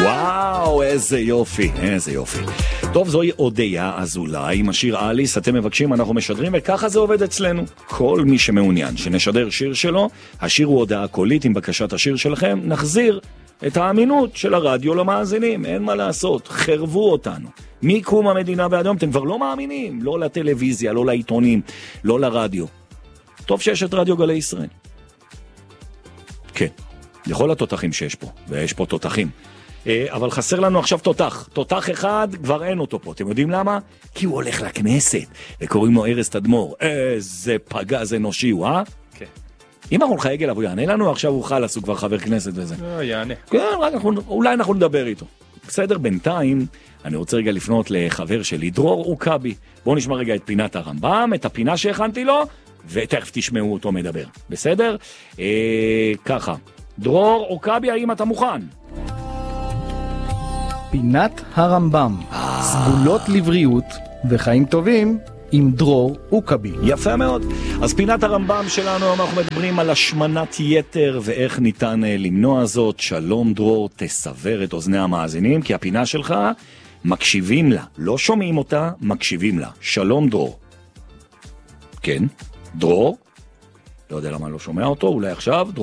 וואו, איזה יופי, איזה יופי. טוב, זוהי אודיה אזולאי עם השיר אליס. אתם מבקשים, אנחנו משדרים, וככה זה עובד אצלנו. כל מי שמעוניין שנשדר שיר שלו, השיר הוא הודעה קולית. עם בקשת השיר שלכם נחזיר את האמינות של הרדיו למאזינים. אין מה לעשות, חרבו אותנו מקום המדינה ועד היום. אתם כבר לא מאמינים, לא לטלוויזיה, לא לעיתונים, לא לרדיו. טוב שיש את רדיו גלי ישראל. כן, לכל התותחים שיש פה, ויש פה תותחים. אבל חסר לנו עכשיו תותח אחד, כבר אין אותו פה. אתם יודעים למה? כי הוא הולך לכנסת, וקוראים לו ארז תדמור. איזה פגז אנושי הוא, אה? כן. אם אנחנו נחייג אליו, הוא יענה לנו, עכשיו הוא חלס, הוא כבר חבר כנסת וזה. יענה. כן, אולי אנחנו נדבר איתו. בסדר, בינתיים, אני רוצה רגע לפנות לחבר שלי, דרור אוקבי. בואו נשמע רגע את פינת הרמב"ם, את הפינה שהכנתי לו, ותכף תשמעו אותו מדבר. בסדר? ככה. דרור אוקבי, האם אתה מוכן? פינת הרמב"ם, סגולות לבריאות וחיים טובים עם דרור אוקבי. יפה מאוד. אז פינת הרמב"ם שלנו, אנחנו מדברים על השמנת יתר ואיך ניתן למנוע זאת. שלום דרור, תסבר את אוזני המאזינים, כי הפינה שלך מקשיבים לה, לא שומעים אותה, מקשיבים לה. שלום דרור. כן, דרור? לא יודע למה לא שומע אותו, אולי עכשיו.